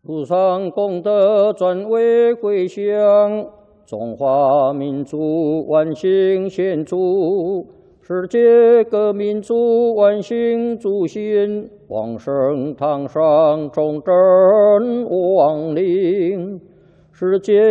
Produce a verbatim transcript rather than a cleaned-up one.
路上功德转为归乡，中华民族万幸献祝，世界各民族万幸祝新，往生堂上忠贞亡灵，世界。